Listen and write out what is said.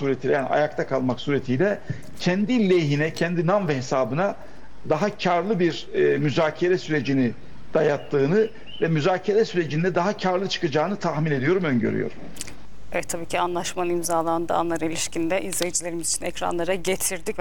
suretiyle, yani ayakta kalmak suretiyle kendi lehine, kendi nam ve hesabına daha karlı bir müzakere sürecini dayattığını ve müzakere sürecinde daha karlı çıkacağını tahmin ediyorum, öngörüyorum. Evet, tabii ki anlaşmanın imzalandığı anlara ilişkinde izleyicilerimiz için ekranlara getirdik.